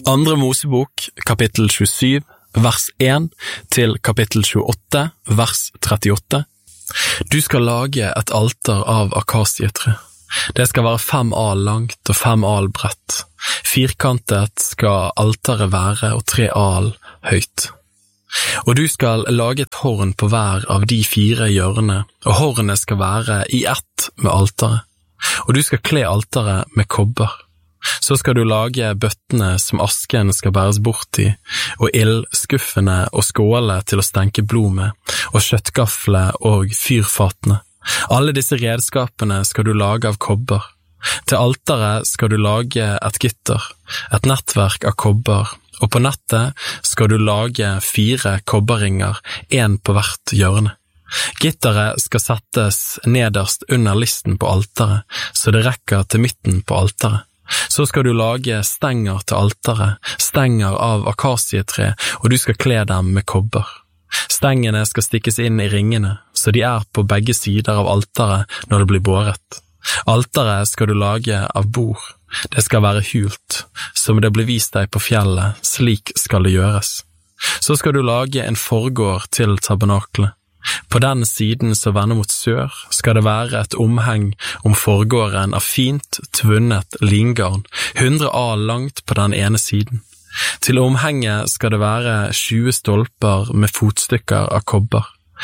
Andre Mosebok, kapittel 27, vers 1 til kapittel 28, vers 38. Du skal lage et alter av akasietre. Det skal være 5 al langt og 5 al bredt. Firkantet skal alteret være og 3 al høyt. Og du skal lage et horn på hver av de 4 hjørnene, og hornet skal være i ett med alteret. Og du skal kle alteret med kobber. Så skal du lage bøttene som asken skal bæres bort i, og ildskuffene og skåle til å stenke blod med, og kjøttgafle og fyrfatene. Alle disse redskapene skal du lage av kobber. Til alteret skal du lage et gitter, et nettverk av kobber, og på nettet skal du lage 4 kobberringer, 1 på hvert hjørne. Gitteret skal settes nederst under listen på alteret, så det rekker til midten på alteret. Så skal du lage stenger til alteret, stenger av akasietre, og du skal kle dem med kobber. Stengene skal stikkes inn i ringene, så de er på begge sider av alteret når det blir båret. Alteret skal du lage av bord. Det skal være hult, som det blir vist deg på fjellet, slik skal det gjøres. Så skal du lage en forgård til tabernaklet. På den siden som vender mot sør skal det være et omheng om forgården av fint, tvunnet lingarn, 100 al langt på den ene siden. Til omhenget skal det være 20 stolper med fotstykker av kobber.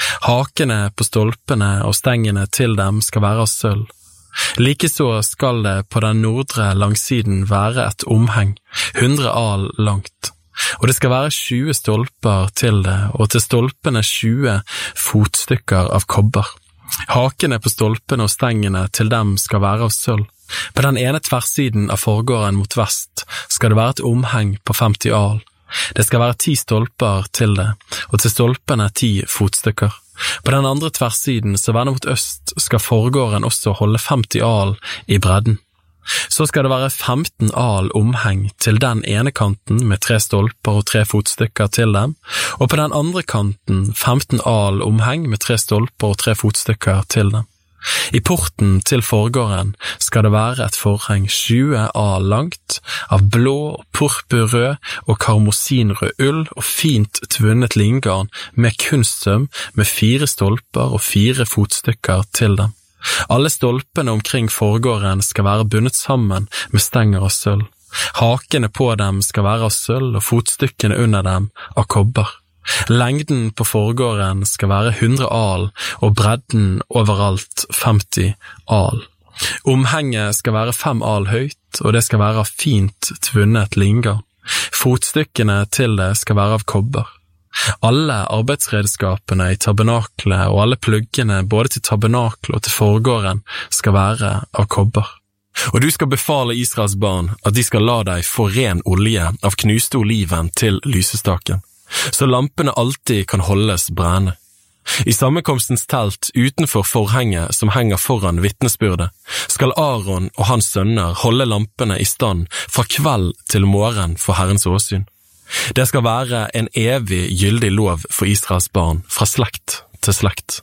Hakene på stolpene og stengene til dem skal være av sølv. Likeså skal det på den nordre langsiden være et omheng, 100 al langt. Og det skal være 20 stolper til det, og til stolpene 20 fotstykker av kobber. Hakene på stolpene og stengene til dem skal være av sølv. På den ene tverrsiden av forgården mot vest skal det være et omheng på 50 al. Det skal være 10 stolper til det, og til stolpene 10 fotstykker. På den andre tverrsiden som vender mot øst skal forgården også holde 50 al i bredden. Så skal det være 15 al omheng til den ene kanten med 3 stolper og 3 fotstykker til dem, og på den andre kanten 15 al omheng med 3 stolper og 3 fotstykker til dem. I porten til forgården skal det være et forheng 20 al langt, av blå, purpurrød og karmosinrød ull og fint tvunnet lingarn med kunstsøm med 4 stolper og 4 fotstykker til dem. Alle stolpene omkring forgården skal være bundet sammen med stenger av sølv. Hakene på dem skal være av sølv og fotstykkene under dem av kobber. Lengden på forgården skal være 100 al og bredden overalt 50 al. Omhenget skal være 5 al høyt, og det skal være av fint tvunnet lingarn. Fotstykkene til det skal være av kobber. Alle arbeidsredskapene i tabernaklet og alle pluggene både til tabernaklet og til forgården skal være av kobber. Og du skal befale Israels barn at de skal la deg få ren olje av knuste oliven til lysestaken, så lampene alltid kan holdes brennende. I sammenkomstens telt utenfor forhenget som henger foran vitnesbyrdet, skal Aaron og hans sønner holde lampene i stand fra kveld til morgen for Herrens åsyn. Det skal være en evig gyldig lov for Israels barn fra slekt til slekt.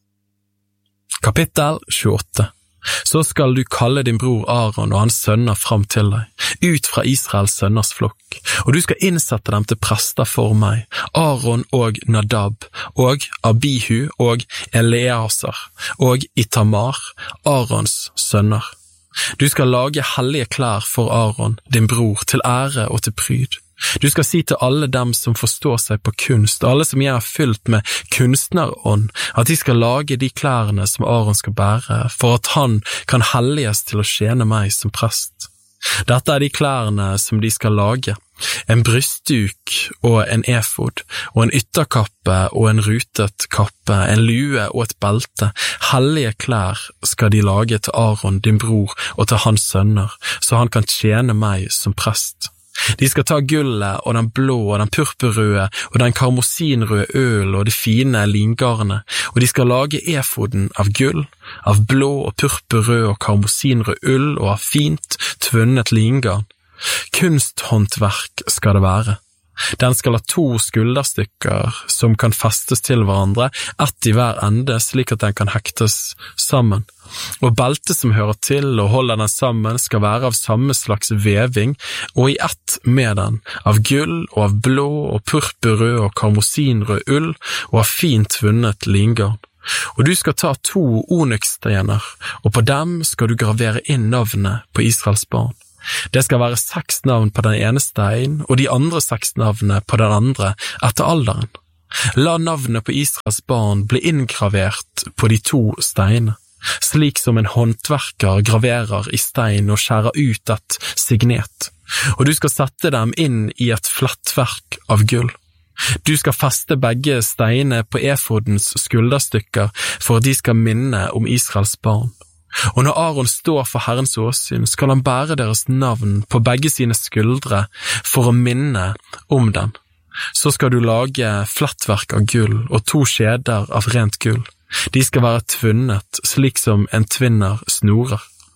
Kapittel 28. Så skal du kalle din bror Aaron og hans sønner fram til deg, ut fra Israels sønners flokk, og du skal innsette dem til prester for meg, Aaron og Nadab, og Abihu og Eleazar, og Itamar, Aarons sønner. Du skal lage hellige klær for Aaron, din bror, til ære og til pryd. Du skal si til alle dem som forstår seg på kunst, alle som jeg har fylt med kunstnerånd, at de skal lage de klærne som Aaron skal bære, for at han kan helliges til å tjene meg som prest. Dette er de klærne som de skal lage, en brystduk og en efod, og en ytterkappe og en rutet kappe, en lue og et belte. Hellige klær skal de lage til Aaron, din bror, og til hans sønner, så han kan tjene meg som prest. De skal ta gullet og den blå og den purpurrøde og den karmosinrøde øl og de fine lingarene, og de skal lage efoden av gull, av blå og purpurrød og karmosinrød ull og av fint tvunnet lingarn. Kunsthåndverk skal det være. Den skal ha 2 skulderstykker som kan festes til hverandre, ett i hver ende slik at den kan hektes sammen. Og beltet som hører til og holder den sammen skal være av samme slags veving og i ett med den, av gull og av blå og purpurrød og karmosinrød ull og av fint vunnet lingarn. Og du skal ta 2 onyxsteiner, og på dem skal du gravere inn navnet på Israels barn. Det skal være 6 navn på den ene stein, og de andre 6 navnene på den andre etter alderen. La navnet på Israels barn bli inngravert på de 2 steinene, slik som en håndverker graverer i stein og skjærer ut et signet, og du skal sette dem inn i et flettverk av gull. Du skal feste begge steinene på efodens skulderstykker for at de skal minne om Israels barn. Og når Aaron står for Herrens åsyn, skal han bære deres navn på begge sine skuldre for å minne om dem. Så skal du lage flettverk av gull og 2 skjeder av rent gull. De skal være tvunnet, slik som en tvinner snorer.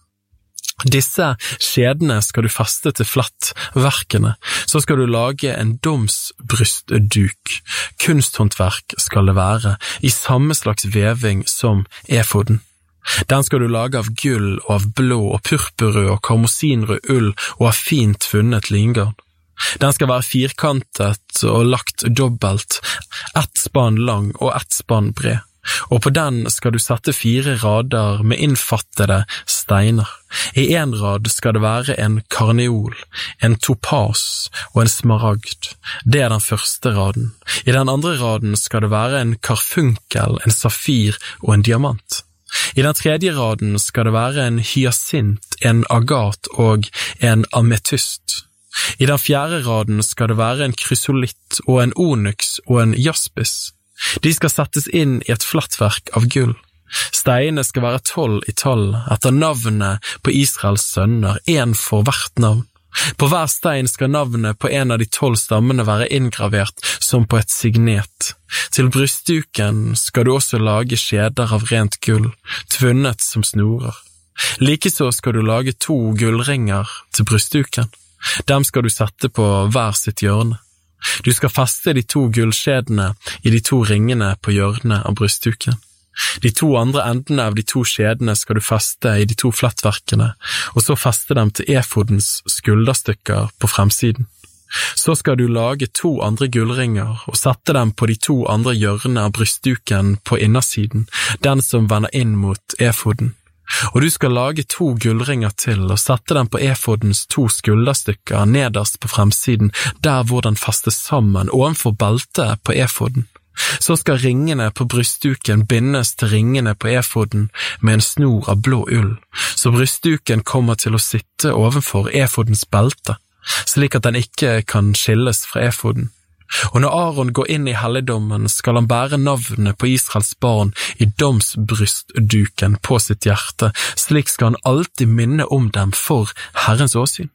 Disse skjedene skal du feste til flettverkene, så skal du lage en domsbrystduk. Kunsthåndverk skal det være, i samme slags veving som efoden. Den skal du lage av gull og av blå og purpurrød og karmosinrød ull og av fint vunnet lingarn. Den skal være firkantet og lagt dobbelt, 1 spann lang og 1 spann bred. Og på den skal du sette 4 rader med innfattede steiner. I en rad skal det være en karneol, en topas og en smaragd. Det er den første raden. I den andre raden skal det være en karfunkel, en safir og en diamant. I den tredje raden skal det være en hyasint, en agat og en ametyst. I den fjerde raden skal det være en krysolitt og en onyx og en jaspis. De skal settes inn i et flettverk av gull. Steinene skal være 12 i tall, etter navnet på Israels sønner, 1 for hvert navn. På hver stein skal navnet på en av de 12 stammene være inngravert som på et signet. Til brystduken skal du også lage skjeder av rent gull, tvunnet som snorer. Likeså skal du lage 2 gullringer til brystduken. Dem skal du sette på hver sitt hjørne. Du skal feste de 2 gullskjedene i de 2 ringene på hjørnet av brystduken. De 2 andre endene av de 2 skjedene skal du feste i de 2 flettverkene, og så feste dem til efodens skulderstykker på fremsiden. Så skal du lage 2 andre gullringer og sette dem på de 2 andre hjørnene av brystduken på innersiden, den som vender inn mot efoden. Og du skal lage 2 gullringer til og sette dem på efodens 2 skulderstykker nederst på fremsiden, der hvor den festes sammen ovenfor beltet på efoden. Så skal ringene på brystduken bindes til ringene på efoden med en snor av blå ull, så brystduken kommer til å sitte ovenfor efodens belte, slik at den ikke kan skilles fra efoden. Og når Aaron går inn i helligdommen, skal han bære navnet på Israels barn i domsbrystduken på sitt hjerte, slik skal han alltid minne om dem for Herrens åsyn.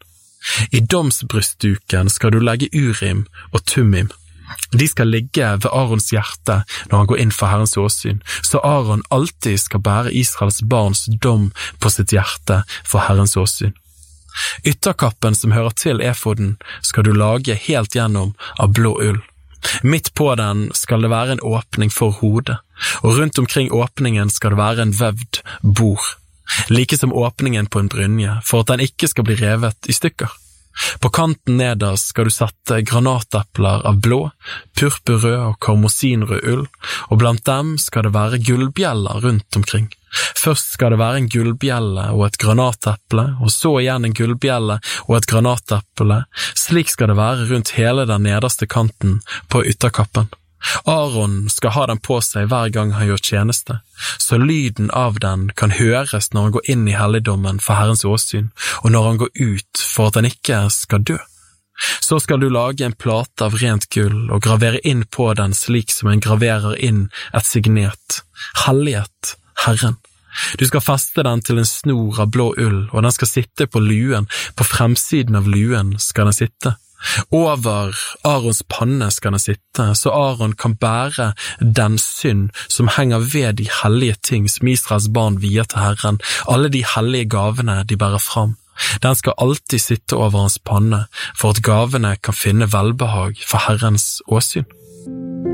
I domsbrystduken skal du legge Urim og Tummim. De skal ligge ved Aarons hjerte når han går inn for Herrens åsyn, så Aaron alltid skal bære Israels barns dom på sitt hjerte for Herrens åsyn. Ytterkappen som hører til efoden skal du lage helt gjennom av blå ull. Midt på den skal det være en åpning for hodet, og rundt omkring åpningen skal det være en vevd bord, like som åpningen på en brynje, for at den ikke skal bli revet i stykker. På kanten nederst skal du sette granatepler av blå, purpurrød og karmosinrød ull, og blant dem skal det være gullbjeller rundt omkring. Først skal det være en gullbjelle og et granateple, og så igjen en gullbjelle og et granateple. Slik skal det være rundt hele den nederste kanten på ytterkappen. Aaron skal ha den på seg hver gang han gjør tjeneste, så lyden av den kan høres når han går inn i helligdommen for Herrens åsyn, og når han går ut for at han ikke skal dø. Så skal du lage en plate av rent gull og gravere inn på den slik som en graverer inn et signet, helliget Herren. Du skal feste den til en snor av blå ull, og den skal sitte på luen, på fremsiden av luen skal den sitte. Over Aarons panne skal den sitte, så Aaron kan bære den synd som henger ved de hellige ting som Israels barn vier til Herren, alle de hellige gavene de bærer fram. Den skal alltid sitte over hans panne, for at gavene kan finne velbehag for Herrens åsyn.